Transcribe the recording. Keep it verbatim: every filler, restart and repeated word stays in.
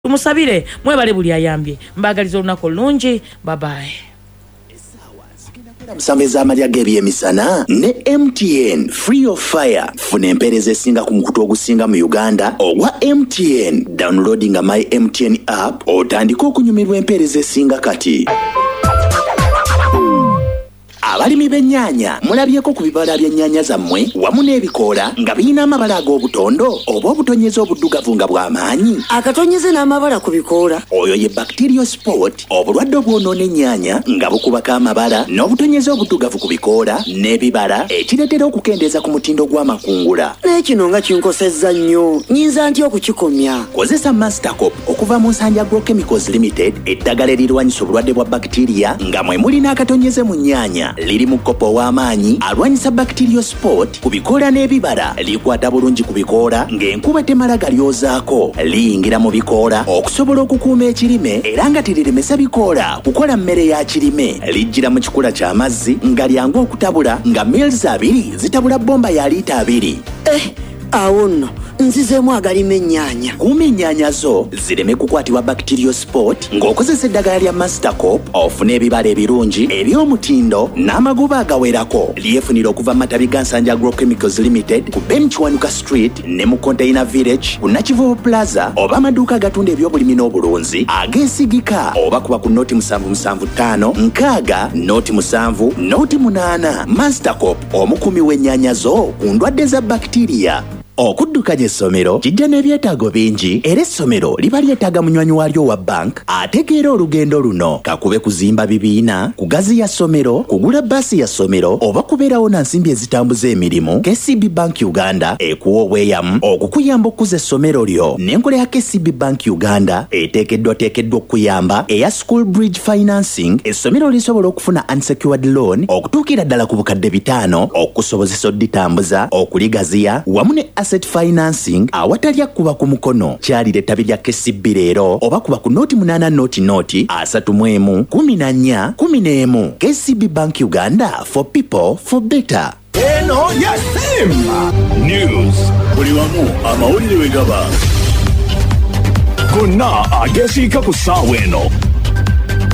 tumusabire mwebale buli ayambye mbagaliza olunaku olungi bye bye. Msambeza amalya g'ebyemisana ne M T N free of fire. Funa empeereza esinga ku mukutu ogusinga mu Uganda ogwa M T N. Downloading my M T N app otandika okunyumirwa empeereza esinga kati. Abalimi b'ennyaanya mulabyeko ku bibala by'ennyaanya zammwe wamu n'ebikoola nga birina amabala ag'obutondo oba obutonyeze obuddugavu nga bw'amaanyi. Akatonyeze n'amabala ku bikoola oyo ye bacteriosport, obulwadde obwonoona ennyaanya nga bukubako amabala n'obutonyeze obuddugavu ku bikoola n'ebibala ekireetera okukendeeza ku mutindo gw'amakungula. n'ekino nga kinkosezza nnyo nyinza ntya okukikomya? Kozesa Mastercop okuva mu nsanja Agrochemicals Limited, eddagala erirwanyisa obulwadde bwa bacteria nga mwe muli n'akatonyeze mu nnyaanya. Liri mu kopo w'amaanyi alwanyisa bacteriosport ku bikoola n'ebibala. Likwata bulungi ku bikoola ng'enkuba temala galyozaako. Liyingira mu bikoola okusobola okukuuma ekirime era nga teriremesa bikoola kukola mmere ya kirime. Lijjira mu kikula ky'amazzi nga lyangu okutabula nga mils abiri zitabula bomba ya liita abiri. Eh, awo nno nzizeemu agalima ennyaanya. Kuuma ennyaanya zo zireme kukwatibwa bacteriosport ng'okozesa eddagala lya Mastercop. Ofuna ebibala ebirungi eby'omutindo n'amagoba agawerako. Lyefunira okuva mu matabi ga Nsanja Agrochemicals Limited ku Benchwanuka Street ne mu Container Village ku Nakivubo Plaza, oba amaduuka agatunda eby'obulimi n'obulunzi ag'esigika, oba kuba ku noti musanvu musanvu ttaano nkaaga noti musanvu noti munaana. Mastercop, omukumi w'ennyaanya zo ku ndwadde za bacteria. Okuddukanya essomero kijja n'ebyetaago bingi era essomero liba lyetaaga munywanyi walyo wa bank ategeera olugendo luno. Kakube kuzimba bibiina, kugaziya ssomero, kugula bbaasi ya ssomero oba kubeerawo na nsimbi ezitambuza emirimu. K C B Bank Uganda ekuwa obweyamu okukuyamba okuza essomero lyo. N'enkola ya K C B Bank Uganda eteekeddwa teekeddwa okukuyamba eya School Bridge Financing. Essomero lisobola okufuna unsecured loan okutuukira ddala ku bukadde bitaano okusobozesa odditambuza, okuligaziya wamu ne asset financing awatalya kuba ku mukono. Kyalira ettabi lya K C B leero oba kuba ku noti munaana noti noti asatu mu emu kumi na nnya kumi n'emu. K C B Bank Uganda, for people for better. Eno ya Simba News buli wamu amawulire we gaba gonna agesiika ku ssaawa eno